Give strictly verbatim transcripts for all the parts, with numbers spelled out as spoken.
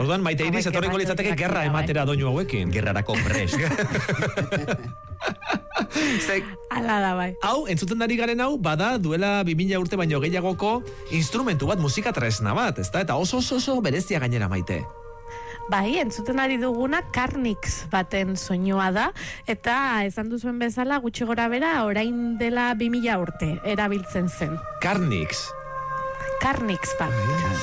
Orduan, Maite Iris, etorriko litzateke gerra ematera doinu hauekin. Gerrarako prest. Ala da, bai. Hau, entzuten dari garen hau, bada duela bi mila urte baino gehiagoko instrumentu bat, musika tresna bat, ezta? Eta oso oso oso berezia gainera, Maite. Bai, entzuten ari duguna Carnix baten soinua da, eta esan duzuen bezala gutxi gora bera orain dela bi mila urte erabiltzen zen. Carnix. Carnix bat.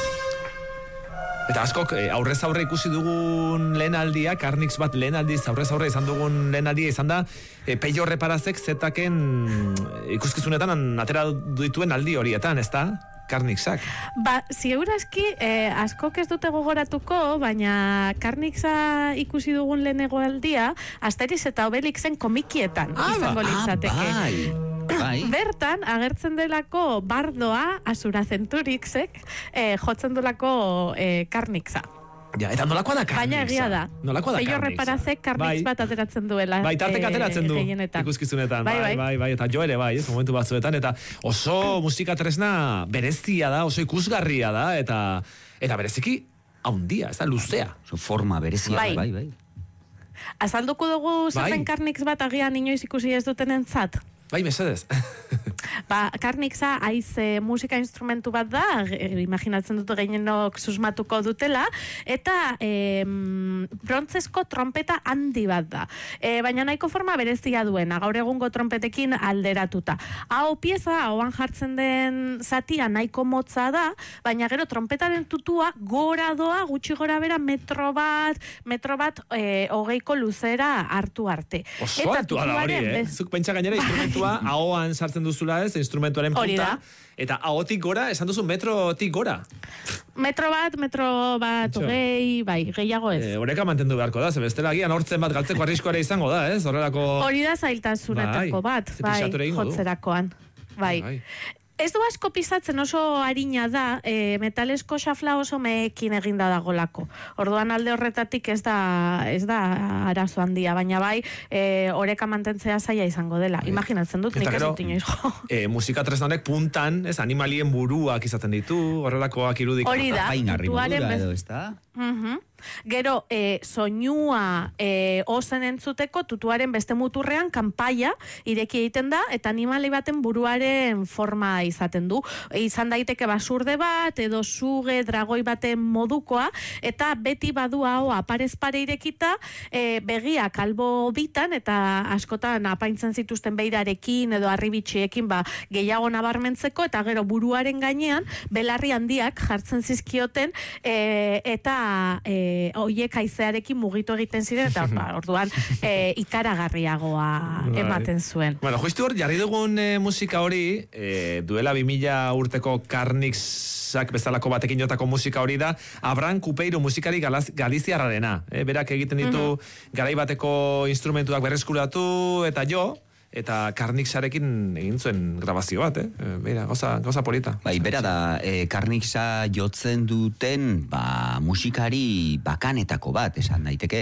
Eta askok aurrez aurre ikusi dugun lehen aldia, Carnix bat lehen aldiz aurrez aurre izan dugun lehen aldia izan da, e, Peio Reparazek zetaken ikuskizunetan atera dituen aldi horietan, ez da? Carnixak. Ba, ziurazki, eh, askok ez dute gogoratuko, baina Carnixa ikusi dugun lehenego aldia, Asterix eta Obelixen komikietan ah, izango litzateke. Ah, bai. Bai. Bertan, agertzen delako bardoa, Azura Zenturixek, eh, jotzen delako eh, Carnixa. Ja, eta nolakoa da Carnixa? Baina egia da. Nolakoa da Peio Carnixa? Reparazek Carnix bai. bat ateratzen duela. Bai, tartek ateratzen du, gehienetan. ikuskizunetan. Bai, Bai, bai. bai, bai, eta jo ere bai, ez, momentu batzuetan, eta oso musika tresna berezia da, oso ikusgarria da, eta eta bereziki haundia, ez da, luzea. Oso forma berezia, Bai. bai, bai. Azalduko dugu zer den Bai. Carnix bat agian inoiz ikusi ez dutenentzat. Bai, mesedez. Ba, Carnixa haize musika instrumentu bat da, e, imaginatzen dut gehienok susmatuko dutela, eta e, brontzesko trompeta handi bat da. E, baina nahiko forma berezia duena, gaur egungo trompetekin alderatuta. Hau pieza, hauan jartzen den zatia nahiko motza da, baina gero trompetaren tutua gora doa, gutxi gora bera metro bat, metro bat e, hogeiko luzera hartu arte. Oso altua da hori, eh? bez- Zuk pentsa gainera instrumentua ahoan sartzen duzula ez, instrumentuaren Hori punta, da. eta ahotik gora, esan duzu metrotik gora. Metro bat, metro bat, Txo. hogei, bai, gehiago ez. E, oreka mantendu beharko da, ze bestela agian hortzen bat galtzeko arriskoare izango da, ez? Horrelako... Hori da zailtasunetako Bai, bat, ze bai, pisatu ere egingo du. jotzerakoan. Bai. Bai. Ez du asko pisatzen, oso harina da, e, metalesko xafla oso meekin eginda dagolako. Orduan alde horretatik ez da, ez da arazo handia, baina bai, e, oreka mantentzea zaila izango dela. Imaginatzen dut, Eta nik ez gero, dut inoiz jo. E, musika tresna honek puntan, ez, animalien buruak izaten ditu, horrelakoak irudik. Hori da, Apaingarri tutuaren modura bez- edo, ez da? Mhm. Gero, e, soinua e, ozen entzuteko tutuaren beste muturrean kanpaia ireki egiten da, eta animali baten buruaren forma izaten du. E, izan daiteke basurde bat, edo suge, dragoi baten modukoa, eta beti badu hau aparez pare irekita, e, begiak albo bitan, eta askotan apaintzen zituzten beirarekin, edo arribitxiekin, ba, gehiago nabarmentzeko, eta gero buruaren gainean, belarri handiak jartzen zizkioten, e, eta e, oiek haizearekin mugitu egiten ziren, eta ba, orduan e, ikaragarriagoa Bai. ematen zuen. Bueno, justu hor, jarri dugun e, musika hori, e, duela bi mila urteko Carnixak bezalako batekin jotako musika hori da, Abraham Kupeiro musikari galaz, galiziarrarena. E, berak egiten ditu garai bateko instrumentuak berreskuratu, eta jo, eta Carnixarekin egin zuen grabazio bat, eh? E, Beira, goza, goza polita. Bai, bera da, e, Carnixa jotzen duten, ba, musikari bakanetako bat, esan daiteke.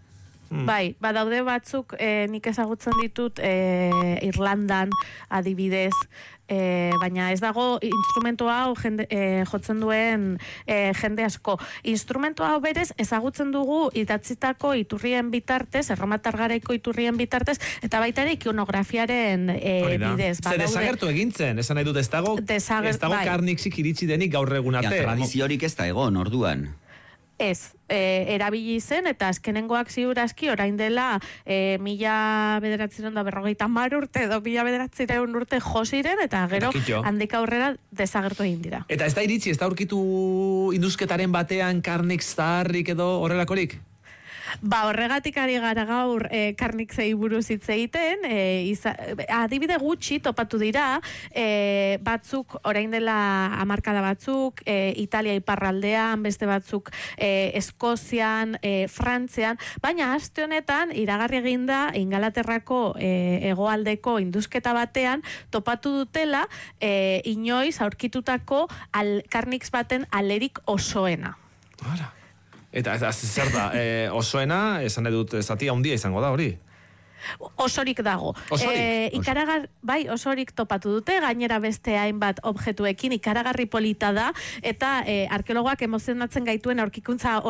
Bai, badaude batzuk e, nik ezagutzen ditut e, Irlandan adibidez, e, baina ez dago instrumentu hau jende, e, jotzen duen e, jende asko. Instrumentu hau berez ezagutzen dugu idatzitako iturrien bitartez, erromatar garaiko iturrien bitartez, eta baita ere ikonografiaren e, Hori da. bidez. Ze Badaude- desagertu egintzen, esan nahi dut ez dago, Desager- ez dago bai. Carnixik iritsi denik gaur egun Ja, arte. tradiziorik ez da egon, orduan. Ez, e, erabili zen, eta azkenengoak ziurazki orain dela e, mila bederatzireun da berrogeita mar urte, edo mila bederatzireun urte josiren, eta gero Eta kitxo. handik aurrera desagertu egin dira. Eta ez da iritsi, ez da aurkitu indusketaren batean Carnix zaharrik edo horrelakorik? Ba, horregatik ari gara gaur e, Carnixei buruz hitz egiten, e, iza, adibide gutxi topatu dira, e, batzuk orain dela hamarkada batzuk, e, Italia iparraldean, beste batzuk e, Eskozian, e, Frantzian, baina aste honetan iragarri eginda Ingalaterrako e, hegoaldeko indusketa batean topatu dutela e, inoiz aurkitutako al, Carnix baten alerik osoena. Hala. Eta ez, ez, zer da, e, osoena, esan edut, zati handia izango da hori. Osorik dago. Osorik? E, ikaragar, bai, osorik topatu dute, gainera beste hainbat objektuekin, ikaragarri polita da, eta e, arkeologoak emozionatzen gaituen aurkikuntza